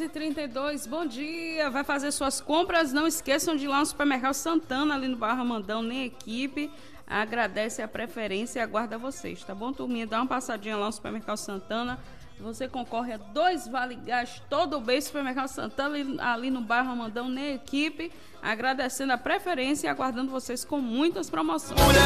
10h32, bom dia. Vai fazer suas compras, não esqueçam de ir lá no Supermercado Santana, ali no Barra Mandão, nem equipe. Agradece a preferência e aguarda vocês, tá bom, turminha? Dá uma passadinha lá no Supermercado Santana. Você concorre a 2 vale gás todo mês, Supermercado Santana, ali no Barra Mandão, nem equipe. Agradecendo a preferência e aguardando vocês com muitas promoções.